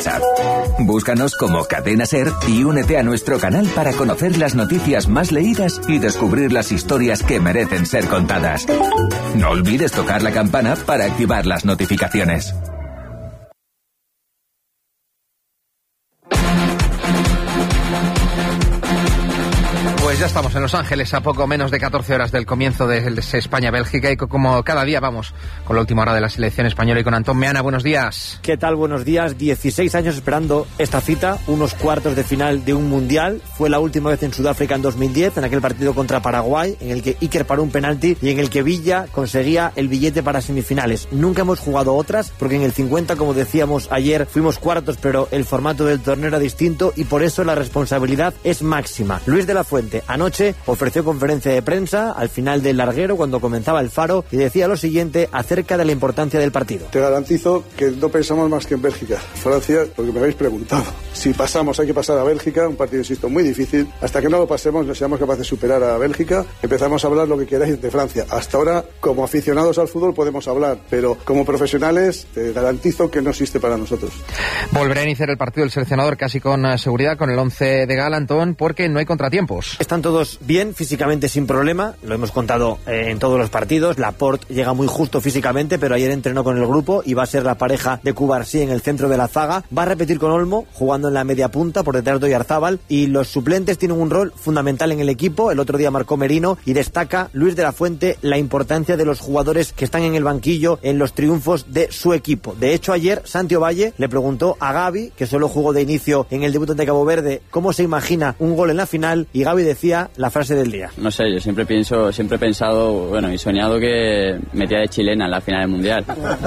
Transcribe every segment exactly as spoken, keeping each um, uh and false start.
Búscanos como Cadena Ser y únete a nuestro canal para conocer las noticias más leídas y descubrir las historias que merecen ser contadas. No olvides tocar la campana para activar las notificaciones. Pues ya estamos en Los Ángeles, a poco menos de catorce horas del comienzo de España-Bélgica, y como cada día vamos con la última hora de la selección española y con Antón Meana. Buenos días. ¿Qué tal? Buenos días. dieciséis años esperando esta cita, unos cuartos de final de un mundial. Fue la última vez en Sudáfrica en dos mil diez, en aquel partido contra Paraguay, en el que Iker paró un penalti y en el que Villa conseguía el billete para semifinales. Nunca hemos jugado otras, porque en el cincuenta, como decíamos ayer, fuimos cuartos, pero el formato del torneo era distinto y por eso la responsabilidad es máxima. Luis de la Fuente anoche ofreció conferencia de prensa al final del larguero cuando comenzaba el Faro y decía lo siguiente acerca de la importancia del partido. Te garantizo que no pensamos más que en Bélgica. Francia, porque me habéis preguntado. Si pasamos, hay que pasar a Bélgica, un partido, insisto, muy difícil. Hasta que no lo pasemos, no seamos capaces de superar a Bélgica, empezamos a hablar lo que queráis de Francia. Hasta ahora, como aficionados al fútbol podemos hablar, pero como profesionales te garantizo que no existe para nosotros. Volverá a iniciar el partido del seleccionador casi con seguridad con el once de gala, Antón, porque no hay contratiempos. Están todos bien, físicamente sin problema, lo hemos contado eh, en todos los partidos. Laporte llega muy justo físicamente, pero ayer entrenó con el grupo y va a ser la pareja de Cubarsí en el centro de la zaga. Va a repetir con Olmo, jugando en la media punta por detrás de Oyarzábal, y los suplentes tienen un rol fundamental en el equipo. El otro día marcó Merino y destaca Luis de la Fuente la importancia de los jugadores que están en el banquillo en los triunfos de su equipo. De hecho, ayer Santi Ovalle le preguntó a Gavi, que solo jugó de inicio en el debut ante Cabo Verde, cómo se imagina un gol en la final, y Gavi decía la frase del día. No sé, yo siempre pienso, siempre he pensado, bueno, y soñado que metía de chilena en la final del Mundial.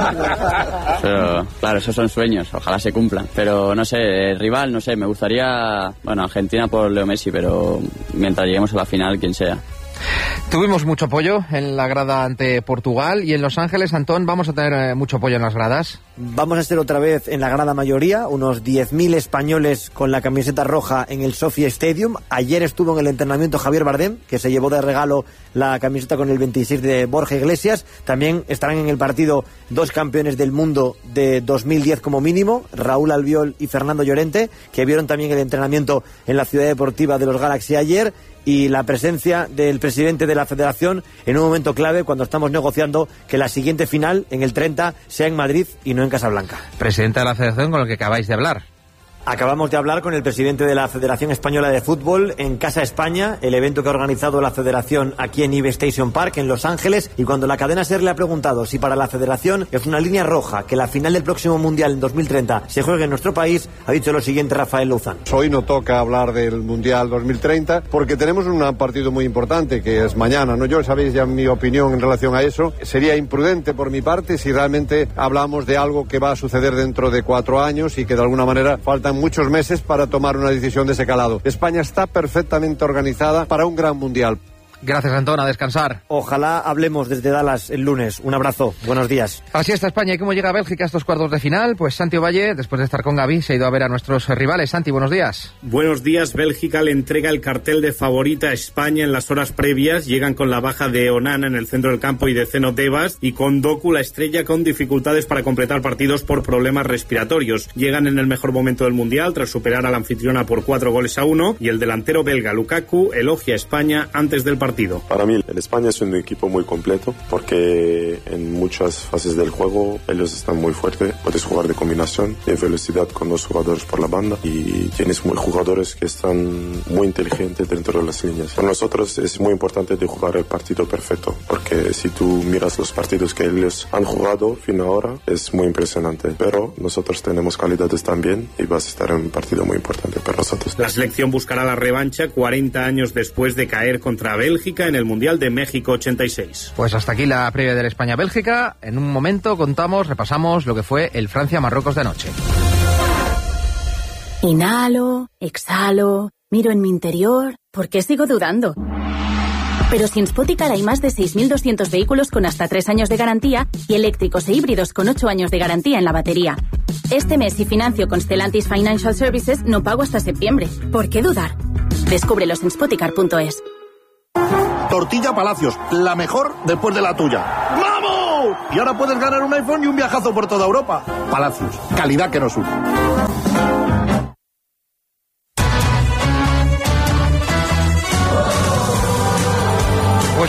Pero, claro, esos son sueños, ojalá se cumplan. Pero, no sé, el rival, no sé, me gustaría, bueno, Argentina por Leo Messi, pero mientras lleguemos a la final, quien sea. Tuvimos mucho apoyo en la grada ante Portugal, y en Los Ángeles, Antón, vamos a tener eh, mucho apoyo en las gradas. Vamos a estar otra vez en la grada mayoría, unos diez mil españoles con la camiseta roja en el Sophie Stadium. Ayer estuvo en el entrenamiento Javier Bardem, que se llevó de regalo la camiseta con el veintiséis de Borja Iglesias. También estarán en el partido dos campeones del mundo de dos mil diez como mínimo, Raúl Albiol y Fernando Llorente, que vieron también el entrenamiento en la ciudad deportiva de los Galaxy ayer, y la presencia del presidente de la Federación en un momento clave cuando estamos negociando que la siguiente final, en el treinta, sea en Madrid y no en Casablanca. Presidente de la Federación con el que acabáis de hablar. Acabamos de hablar con el presidente de la Federación Española de Fútbol en Casa España, el evento que ha organizado la Federación aquí en Ibe Station Park, en Los Ángeles, y cuando la cadena SER le ha preguntado si para la Federación es una línea roja que la final del próximo Mundial en dos mil treinta se juegue en nuestro país, ha dicho lo siguiente Rafael Louzán. Hoy no toca hablar del Mundial dos mil treinta porque tenemos un partido muy importante que es mañana, ¿no? Yo sabéis ya mi opinión en relación a eso. Sería imprudente por mi parte si realmente hablamos de algo que va a suceder dentro de cuatro años y que de alguna manera faltan muchos meses para tomar una decisión de ese calado. España está perfectamente organizada para un gran mundial. Gracias, Antón, a descansar. Ojalá hablemos desde Dallas el lunes. Un abrazo, buenos días. Así está España. ¿Y cómo llega Bélgica a estos cuartos de final? Pues Santi Ovalle, después de estar con Gavi, se ha ido a ver a nuestros rivales. Santi, buenos días. Buenos días. Bélgica le entrega el cartel de favorita a España en las horas previas. Llegan con la baja de Onana en el centro del campo y de Zeno Tebas, y con Doku, la estrella, con dificultades para completar partidos por problemas respiratorios. Llegan en el mejor momento del Mundial tras superar a la anfitriona por cuatro goles a uno, y el delantero belga Lukaku elogia a España antes del partido. Para mí, el España es un equipo muy completo porque en muchas fases del juego ellos están muy fuertes. Puedes jugar de combinación, de velocidad con dos jugadores por la banda, y tienes muy jugadores que están muy inteligentes dentro de las líneas. Para nosotros es muy importante de jugar el partido perfecto, porque si tú miras los partidos que ellos han jugado fin ahora, es muy impresionante. Pero nosotros tenemos calidades también y vas a estar en un partido muy importante para nosotros. La selección buscará la revancha cuarenta años después de caer contra Bélgica en el Mundial de México ochenta y seis. Pues hasta aquí la previa de la España-Bélgica. En un momento contamos, repasamos lo que fue el Francia-Marruecos de anoche. Inhalo, exhalo, miro en mi interior. ¿Por qué sigo dudando? Pero si en Spoticar hay más de seis mil doscientos vehículos con hasta tres años de garantía y eléctricos e híbridos con ocho años de garantía en la batería. Este mes, si financio con Stellantis Financial Services, no pago hasta septiembre. ¿Por qué dudar? Descúbrelos en spoticar punto es. Tortilla Palacios, la mejor después de la tuya. ¡Vamos! Y ahora puedes ganar un iPhone y un viajazo por toda Europa. Palacios, calidad que nos une.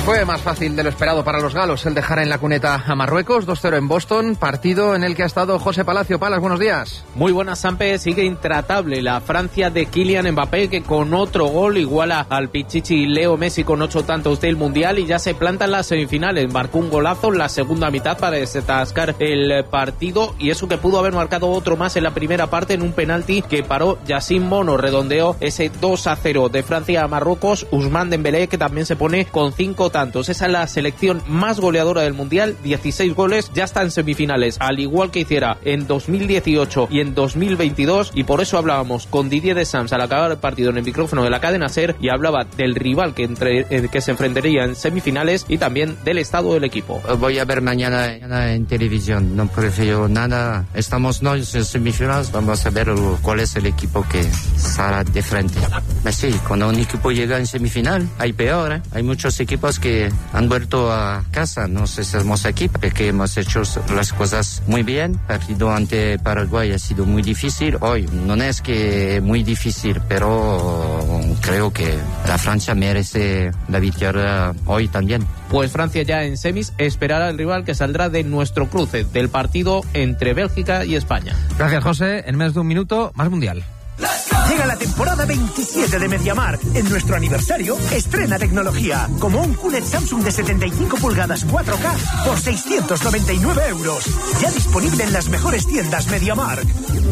Fue más fácil de lo esperado para los galos el dejar en la cuneta a Marruecos, dos cero en Boston, partido en el que ha estado José Palacio. Palas, buenos días. Muy buenas, Sampe. Sigue intratable la Francia de Kylian Mbappé, que con otro gol iguala al Pichichi Leo Messi con ocho tantos del Mundial y ya se planta en las semifinales. Marcó un golazo en la segunda mitad para desatascar el partido, y eso que pudo haber marcado otro más en la primera parte en un penalti que paró Yacine Bono. Redondeó ese dos a cero de Francia a Marruecos. Ousmane Dembélé, que también se pone con cinco tantos. Esa es la selección más goleadora del Mundial, dieciséis goles, ya está en semifinales, al igual que hiciera en dos mil dieciocho y en dos mil veintidós, y por eso hablábamos con Didier Deschamps al acabar el partido en el micrófono de la cadena SER, y hablaba del rival que, entre, eh, que se enfrentaría en semifinales y también del estado del equipo. Voy a ver mañana, mañana en televisión, no prefiero nada, estamos no en semifinales, vamos a ver cuál es el equipo que saldrá de frente. Sí, cuando un equipo llega en semifinal, hay peor, ¿eh? Hay muchos equipos que han vuelto a casa, no sé si somos aquí, porque hemos hecho las cosas muy bien. El partido ante Paraguay ha sido muy difícil, hoy no es que muy difícil, pero creo que la Francia merece la victoria hoy también. Pues Francia ya en semis esperará al rival que saldrá de nuestro cruce, del partido entre Bélgica y España. Gracias, José. En menos de un minuto, más Mundial. Llega la temporada veintisiete de MediaMarkt. En nuestro aniversario, estrena tecnología, como un Q L E D Samsung de setenta y cinco pulgadas cuatro K por seiscientos noventa y nueve euros. Ya disponible en las mejores tiendas MediaMarkt.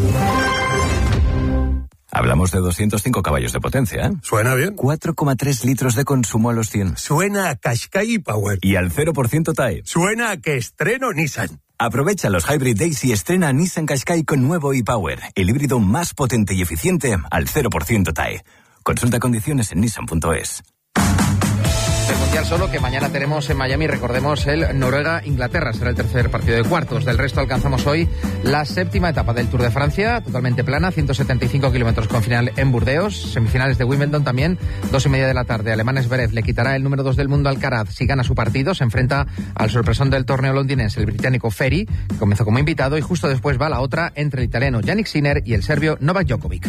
Hablamos de doscientos cinco caballos de potencia, ¿eh? Suena bien. cuatro coma tres litros de consumo a los cien. Suena a Qashqai Power. Y al cero por ciento T A E. Suena a que estreno Nissan. Aprovecha los Hybrid Days y estrena Nissan Qashqai con nuevo e-Power, el híbrido más potente y eficiente al cero por ciento T A E. Consulta condiciones en nissan punto es. El Mundial solo que mañana tenemos en Miami, recordemos, el Noruega-Inglaterra, será el tercer partido de cuartos. Del resto alcanzamos hoy la séptima etapa del Tour de Francia, totalmente plana, ciento setenta y cinco kilómetros con final en Burdeos, semifinales de Wimbledon también, dos y media de la tarde. Alemán Zverev le quitará el número dos del mundo al Alcaraz si gana su partido, se enfrenta al sorpresón del torneo londinense, el británico Ferry, que comenzó como invitado, y justo después va la otra entre el italiano Jannik Sinner y el serbio Novak Djokovic.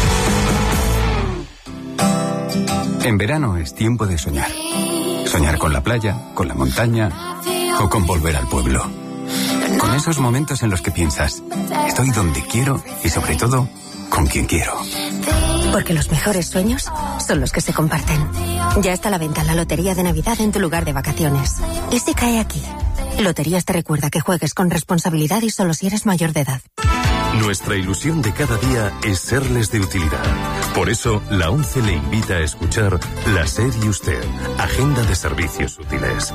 En verano es tiempo de soñar. Soñar con la playa, con la montaña o con volver al pueblo. Con esos momentos en los que piensas, estoy donde quiero y sobre todo, con quien quiero. Porque los mejores sueños son los que se comparten. Ya está a la venta la Lotería de Navidad en tu lugar de vacaciones. ¿Y si cae aquí? Loterías te recuerda que juegues con responsabilidad y solo si eres mayor de edad. Nuestra ilusión de cada día es serles de utilidad. Por eso, la ONCE le invita a escuchar La SER y Usted, Agenda de Servicios Útiles.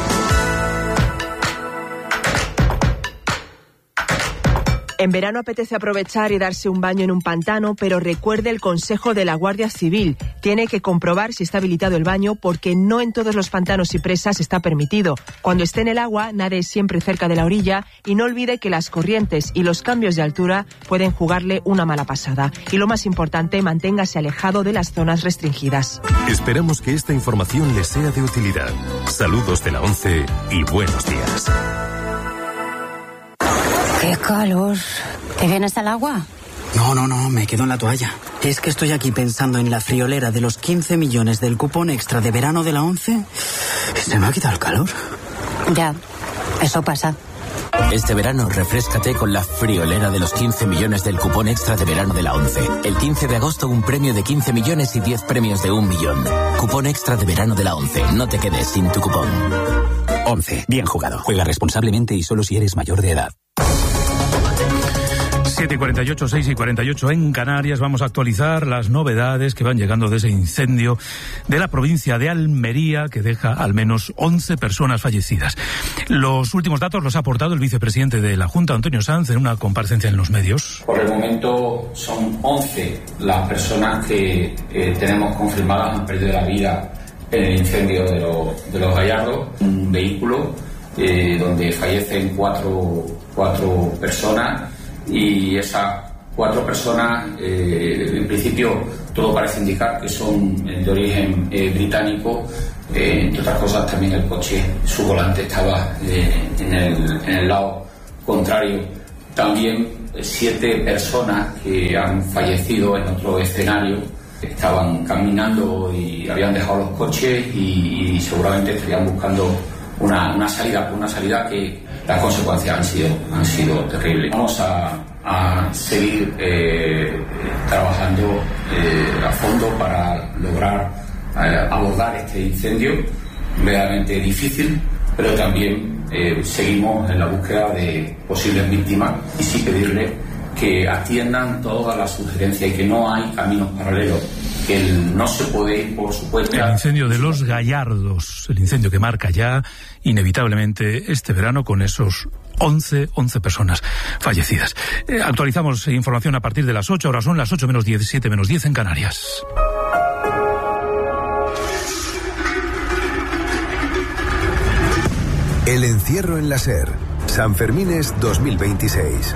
En verano apetece aprovechar y darse un baño en un pantano, pero recuerde el consejo de la Guardia Civil. Tiene que comprobar si está habilitado el baño, porque no en todos los pantanos y presas está permitido. Cuando esté en el agua, nade siempre cerca de la orilla y no olvide que las corrientes y los cambios de altura pueden jugarle una mala pasada. Y lo más importante, manténgase alejado de las zonas restringidas. Esperamos que esta información les sea de utilidad. Saludos de la ONCE y buenos días. ¡Qué calor! ¿Te vienes al agua? No, no, no, me quedo en la toalla. Es que estoy aquí pensando en la friolera de los quince millones del cupón extra de verano de la ONCE y se me ha quitado el calor. Ya, eso pasa. Este verano refréscate con la friolera de los quince millones del cupón extra de verano de la ONCE. El quince de agosto un premio de quince millones y diez premios de un millón. Cupón extra de verano de la ONCE. No te quedes sin tu cupón. ONCE. Bien jugado. Juega responsablemente y solo si eres mayor de edad. siete y cuarenta y ocho, seis y cuarenta y ocho en Canarias. Vamos a actualizar las novedades que van llegando de ese incendio de la provincia de Almería, que deja al menos once personas fallecidas. Los últimos datos los ha aportado el vicepresidente de la Junta, Antonio Sanz, en una comparecencia en los medios. Por el momento son once las personas que eh, tenemos confirmadas han perdido la vida en el incendio de, lo, de los Gallardos. Un vehículo eh, donde fallecen cuatro, cuatro personas. Y esas cuatro personas, eh, en principio, todo parece indicar que son de origen eh, británico. Eh, entre otras cosas, también el coche, su volante estaba eh, en, el, en el lado contrario. También eh, siete personas que han fallecido en otro escenario estaban caminando y habían dejado los coches y, y seguramente estarían buscando una, una salida, una salida que las consecuencias han sido, han sido terribles. Vamos a, a seguir eh, trabajando eh, a fondo para lograr eh, abordar este incendio, realmente difícil, pero también eh, seguimos en la búsqueda de posibles víctimas y sí pedirle que atiendan todas las sugerencias y que no hay caminos paralelos, que el, no se puede ir por su cuenta. El incendio de Los Gallardos, el incendio que marca ya inevitablemente este verano con esos once, once personas fallecidas. Eh, actualizamos información a partir de las ocho, ahora son las ocho menos diez, siete menos diez en Canarias. El encierro en la SER, Sanfermines dos mil veintiséis.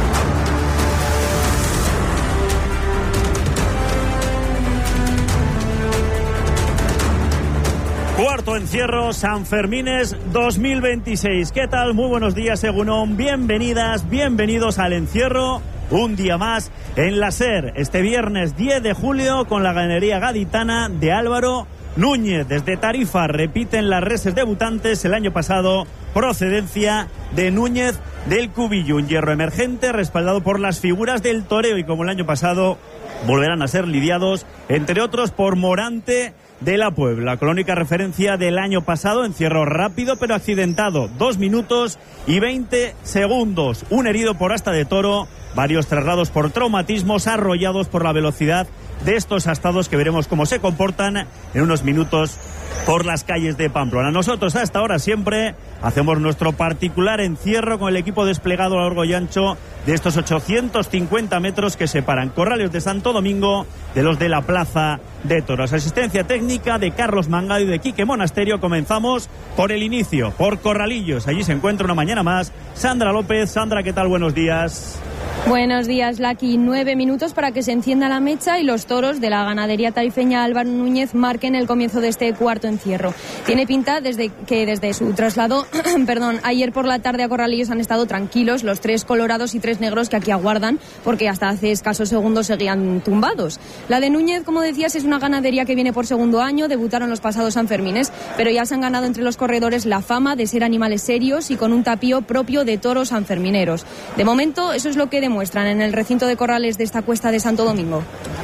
Cuarto encierro, Sanfermines dos mil veintiséis. ¿Qué tal? Muy buenos días, Egunon. Bienvenidas, bienvenidos al encierro. Un día más en la SER. Este viernes diez de julio con la ganadería gaditana de Álvaro Núñez. Desde Tarifa repiten las reses debutantes el año pasado. Procedencia de Núñez del Cubillo. Un hierro emergente respaldado por las figuras del toreo. Y como el año pasado volverán a ser lidiados, entre otros, por Morante de la Puebla. Crónica referencia del año pasado, encierro rápido pero accidentado, dos minutos y veinte segundos, un herido por asta de toro, varios traslados por traumatismos arrollados por la velocidad de estos astados que veremos cómo se comportan en unos minutos por las calles de Pamplona. Nosotros a esta hora siempre hacemos nuestro particular encierro con el equipo desplegado a lo largo y ancho de estos ochocientos cincuenta metros que separan Corrales de Santo Domingo de los de la Plaza de Toros. Asistencia técnica de Carlos Mangado y de Quique Monasterio. Comenzamos por el inicio, por Corralillos. Allí se encuentra una mañana más Sandra López. Sandra, ¿qué tal? Buenos días. Buenos días, Lucky. Nueve minutos para que se encienda la mecha y los toros de la ganadería tarifeña Álvaro Núñez marquen el comienzo de este cuarto encierro. Tiene pinta desde que desde su traslado, perdón, ayer por la tarde a Corralillos han estado tranquilos los tres colorados y tres negros que aquí aguardan, porque hasta hace escasos segundos seguían tumbados. La de Núñez, como decías, es una ganadería que viene por segundo año, debutaron los pasados Sanfermines, pero ya se han ganado entre los corredores la fama de ser animales serios y con un tapío propio de toros sanfermineros. De momento, eso es lo que demuestran en el recinto de corrales de esta cuesta de Santo Domingo.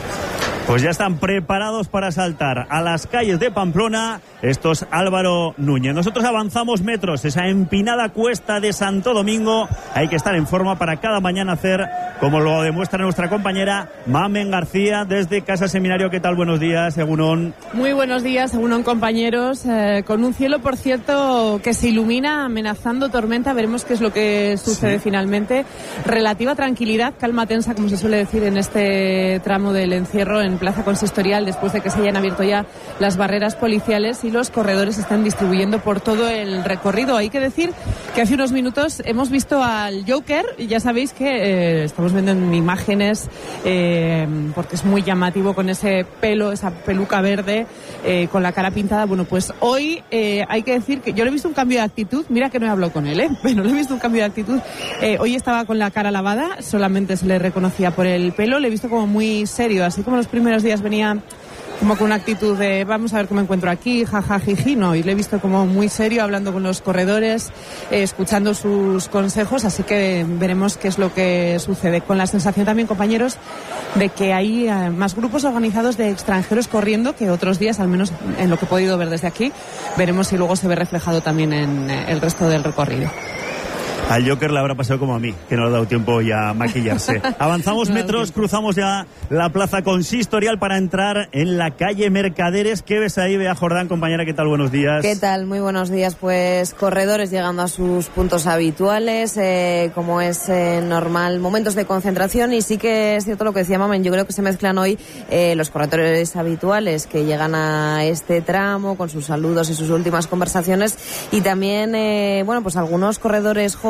Pues ya están preparados para saltar a las calles de Pamplona estos Álvaro Núñez. Nosotros avanzamos metros, esa empinada cuesta de Santo Domingo. Hay que estar en forma para cada mañana hacer, como lo demuestra nuestra compañera Mamen García desde Casa Seminario. ¿Qué tal? Buenos días, Egunon. Muy buenos días, Egunon, compañeros. Eh, con un cielo, por cierto, que se ilumina amenazando tormenta. Veremos qué es lo que sucede sí. finalmente. Relativa tranquilidad, calma tensa, como se suele decir en este tramo del encierro en Plaza Consistorial, después de que se hayan abierto ya las barreras policiales y los corredores se están distribuyendo por todo el recorrido. Hay que decir que hace unos minutos hemos visto al Joker, y ya sabéis que eh, estamos viendo en imágenes eh, porque es muy llamativo con ese pelo, esa peluca verde, eh, con la cara pintada. Bueno, pues hoy eh, hay que decir que yo le he visto un cambio de actitud. Mira que no he hablado con él, ¿eh? Pero le he visto un cambio de actitud. Eh, hoy estaba con la cara lavada, solamente se le reconocía por el pelo. Le he visto como muy serio, así como los primeros días venía como con una actitud de vamos a ver cómo me encuentro aquí, jajajiji, no, y le he visto como muy serio, hablando con los corredores, eh, escuchando sus consejos, así que veremos qué es lo que sucede. Con la sensación también, compañeros, de que hay eh, más grupos organizados de extranjeros corriendo que otros días, al menos en lo que he podido ver desde aquí. Veremos si luego se ve reflejado también en eh, el resto del recorrido. Al Joker le habrá pasado como a mí, que no le ha dado tiempo ya a maquillarse. Avanzamos metros, cruzamos ya la plaza consistorial para entrar en la calle Mercaderes. ¿Qué ves ahí, Bea Jordán, compañera? ¿Qué tal? Buenos días. ¿Qué tal? Muy buenos días. Pues corredores llegando a sus puntos habituales, eh, como es eh, normal, momentos de concentración. Y sí que es cierto lo que decía Mamen, yo creo que se mezclan hoy eh, los corredores habituales que llegan a este tramo con sus saludos y sus últimas conversaciones. Y también, eh, bueno, pues algunos corredores jóvenes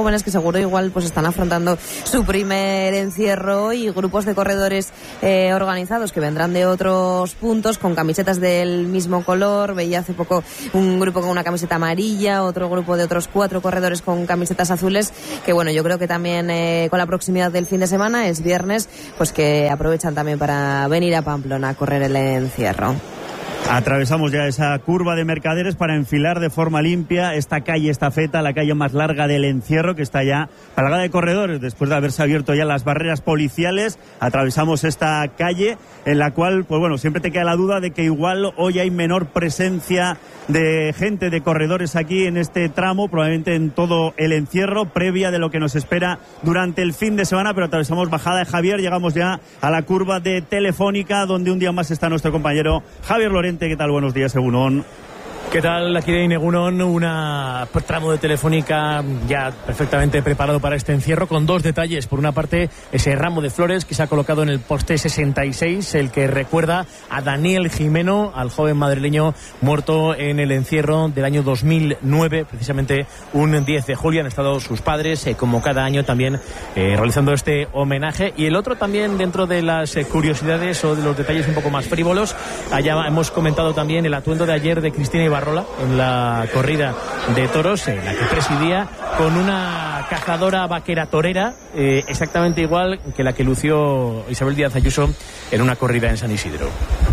jóvenes que seguro igual pues están afrontando su primer encierro, y grupos de corredores eh, organizados que vendrán de otros puntos con camisetas del mismo color. Veía hace poco un grupo con una camiseta amarilla, otro grupo de otros cuatro corredores con camisetas azules, que bueno, yo creo que también eh, con la proximidad del fin de semana, es viernes, pues que aprovechan también para venir a Pamplona a correr el encierro. Atravesamos ya esa curva de Mercaderes para enfilar de forma limpia esta calle Estafeta, la calle más larga del encierro, que está ya plagada de corredores después de haberse abierto ya las barreras policiales. Atravesamos esta calle en la cual, pues bueno, siempre te queda la duda de que igual hoy hay menor presencia de gente, de corredores aquí en este tramo, probablemente en todo el encierro, previa de lo que nos espera durante el fin de semana. Pero atravesamos Bajada de Javier, llegamos ya a la curva de Telefónica, donde un día más está nuestro compañero Javier Lorente. ¿Qué tal? Buenos días, Egunon. ¿Qué tal? Aquí de Egunon, un tramo de Telefónica ya perfectamente preparado para este encierro, con dos detalles. Por una parte, ese ramo de flores que se ha colocado en el poste sesenta y seis, el que recuerda a Daniel Jimeno, al joven madrileño muerto en el encierro del año dos mil nueve, precisamente un diez de julio. Han estado sus padres, eh, como cada año, también eh, realizando este homenaje. Y el otro también, dentro de las eh, curiosidades o de los detalles un poco más frívolos, allá hemos comentado también el atuendo de ayer de Cristina Ibarrola en la corrida de toros, en la que presidía con una cazadora vaquera torera, eh, exactamente igual que la que lució Isabel Díaz Ayuso en una corrida en San Isidro.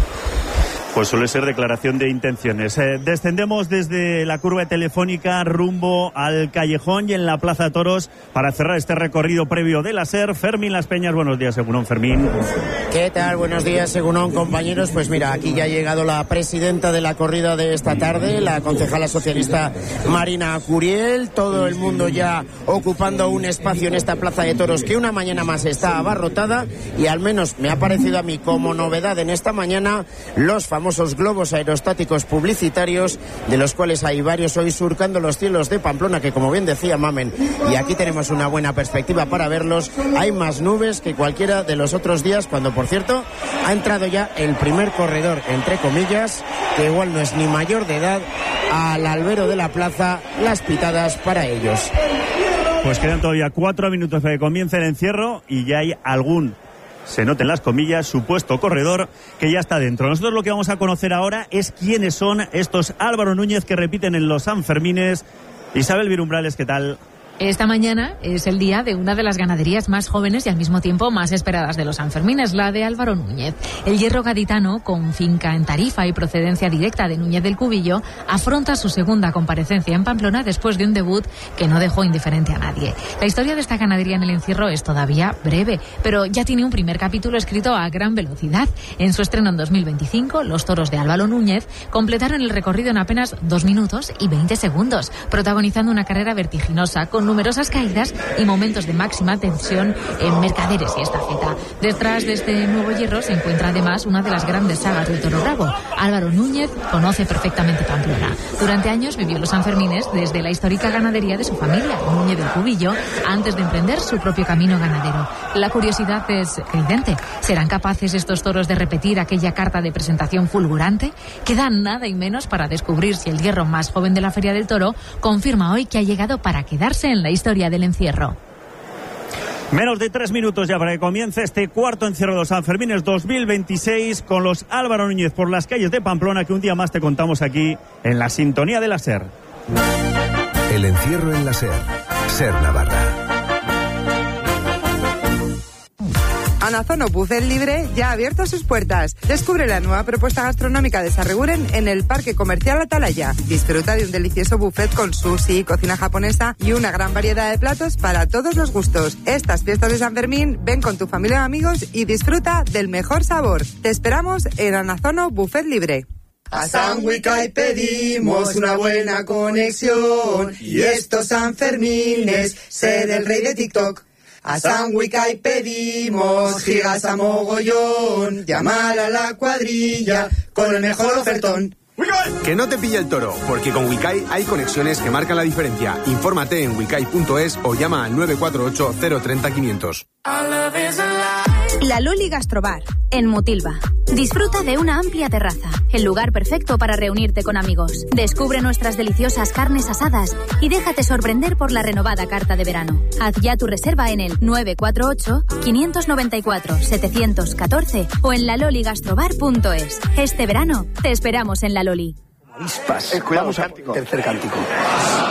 Pues suele ser declaración de intenciones. Eh, descendemos desde la curva de Telefónica rumbo al Callejón y en la Plaza de Toros para cerrar este recorrido previo de la SER. Fermín Las Peñas, buenos días, Egunon, Fermín. ¿Qué tal? Buenos días, Egunon, compañeros. Pues mira, aquí ya ha llegado la presidenta de la corrida de esta tarde, la concejala socialista Marina Curiel. Todo el mundo ya ocupando un espacio en esta Plaza de Toros que una mañana más está abarrotada, y al menos me ha parecido a mí como novedad en esta mañana los famosos famosos globos aerostáticos publicitarios, de los cuales hay varios hoy surcando los cielos de Pamplona, que como bien decía Mamen, y aquí tenemos una buena perspectiva para verlos, hay más nubes que cualquiera de los otros días, cuando por cierto ha entrado ya el primer corredor, entre comillas, que igual no es ni mayor de edad, al albero de la plaza, las pitadas para ellos. Pues quedan todavía cuatro minutos para que comience el encierro y ya hay algún, se noten las comillas, supuesto corredor que ya está dentro. Nosotros lo que vamos a conocer ahora es quiénes son estos Álvaro Núñez que repiten en los Sanfermines. Isabel Virumbrales, ¿qué tal? Esta mañana es el día de una de las ganaderías más jóvenes y al mismo tiempo más esperadas de los Sanfermines, la de Álvaro Núñez. El hierro gaditano, con finca en Tarifa y procedencia directa de Núñez del Cubillo, afronta su segunda comparecencia en Pamplona después de un debut que no dejó indiferente a nadie. La historia de esta ganadería en el encierro es todavía breve, pero ya tiene un primer capítulo escrito a gran velocidad. En su estreno en dos mil veinticinco, los toros de Álvaro Núñez completaron el recorrido en apenas dos minutos y veinte segundos, protagonizando una carrera vertiginosa con numerosas caídas y momentos de máxima tensión en Mercaderes y Estafeta. Detrás de este nuevo hierro se encuentra además una de las grandes sagas del toro bravo. Álvaro Núñez conoce perfectamente Pamplona. Durante años vivió los Sanfermines desde la histórica ganadería de su familia, Núñez del Cubillo, antes de emprender su propio camino ganadero. La curiosidad es evidente. ¿Serán capaces estos toros de repetir aquella carta de presentación fulgurante? Queda nada y menos para descubrir si el hierro más joven de la Feria del Toro confirma hoy que ha llegado para quedarse en la historia del encierro. Menos de tres minutos ya para que comience este cuarto encierro de los Sanfermines dos mil veintiséis con los Álvaro Núñez por las calles de Pamplona, que un día más te contamos aquí en la sintonía de la SER. El encierro en la SER. SER Navarra. Anazono Buffet Libre ya ha abierto sus puertas. Descubre la nueva propuesta gastronómica de Sarreguren en el Parque Comercial Atalaya. Disfruta de un delicioso buffet con sushi, cocina japonesa y una gran variedad de platos para todos los gustos. Estas fiestas de San Fermín, ven con tu familia o amigos y disfruta del mejor sabor. Te esperamos en Anazono Buffet Libre. A San Wicay pedimos una buena conexión y estos Sanfermines, sé del rey de TikTok. A San Wicay pedimos gigas a mogollón, llamar a la cuadrilla con el mejor ofertón. Que no te pille el toro, porque con Wicay hay conexiones que marcan la diferencia. Infórmate en wicay punto es o llama al nueve cuatro ocho cero tres cero quinientos. La Loli Gastrobar, en Mutilva. Disfruta de una amplia terraza, el lugar perfecto para reunirte con amigos. Descubre nuestras deliciosas carnes asadas y déjate sorprender por la renovada carta de verano. Haz ya tu reserva en el nueve cuatro ocho, cinco nueve cuatro, siete uno cuatro o en la loli gastrobar punto es. Este verano te esperamos en La Loli. Avispas. Escuchamos al tercer cántico.